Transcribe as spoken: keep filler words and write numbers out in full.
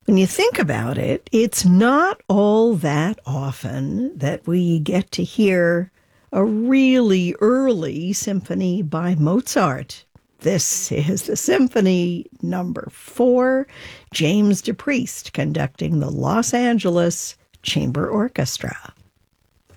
When you think about it, it's not all that often that we get to hear a really early symphony by Mozart. This is the Symphony Number Four, James DePriest conducting the Los Angeles Chamber Orchestra.